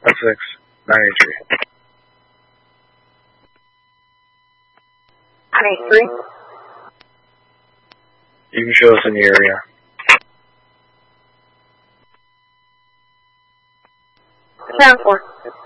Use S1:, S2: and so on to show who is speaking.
S1: 6, 93.
S2: 93.
S1: You can show us in the area.
S2: Down 4.